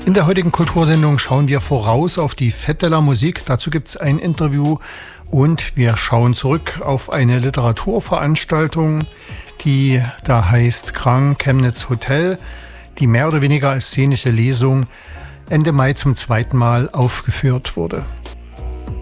In der heutigen Kultursendung schauen wir voraus auf die Fête de la Musique. Dazu gibt es ein Interview und wir schauen zurück auf eine Literaturveranstaltung, die da heißt Grand Chemnitz Hotel, die mehr oder weniger als szenische Lesung Ende Mai zum zweiten Mal aufgeführt wurde.